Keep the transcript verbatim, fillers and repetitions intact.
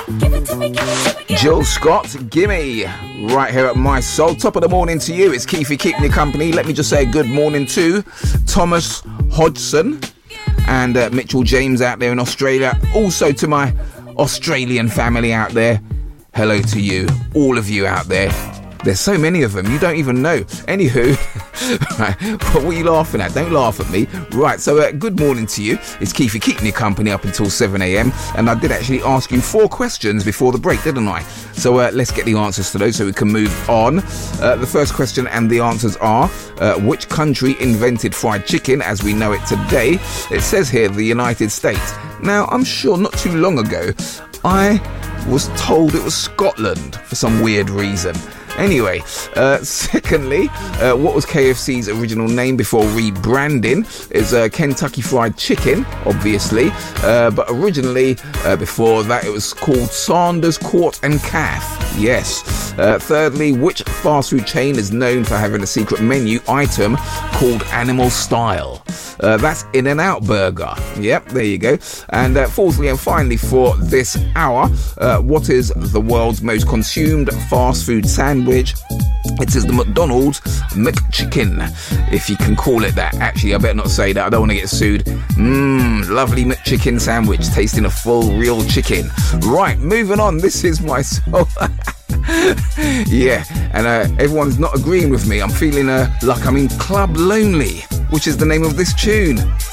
Jill Scott, gimme, right here at My Soul. Top of the morning to you. It's Keithy keeping you company. Let me just say good morning to Thomas Hodgson and uh, Mitchell James out there in Australia. Also to my Australian family out there. Hello to you, all of you out there. There's so many of them, you don't even know. Anywho, right, what were you laughing at? Don't laugh at me. Right, so uh, good morning to you. It's Keithy keeping you company up until seven a.m. And I did actually ask you four questions before the break, didn't I? So uh, let's get the answers to those so we can move on. Uh, the first question and the answers are, uh, which country invented fried chicken as we know it today? It says here, the United States. Now, I'm sure not too long ago, I was told it was Scotland for some weird reason. Anyway, uh, secondly, uh, what was K F C's original name before rebranding? It's uh, Kentucky Fried Chicken, obviously, uh, but originally, uh, before that, it was called Sanders Court and Calf. Yes. Uh, thirdly, which fast food chain is known for having a secret menu item called Animal Style? Uh, that's In-N-Out Burger. Yep, there you go. And uh, fourthly and finally for this hour, uh, what is the world's most consumed fast food sandwich? It is the McDonald's McChicken, if you can call it that. Actually, I better not say that. I don't want to get sued. Mmm, lovely McChicken sandwich, tasting a full real chicken. Right, moving on. This is My Soul. Yeah, and uh, everyone's not agreeing with me. I'm feeling uh, like I'm in Club Lonely, which is the name of this tune.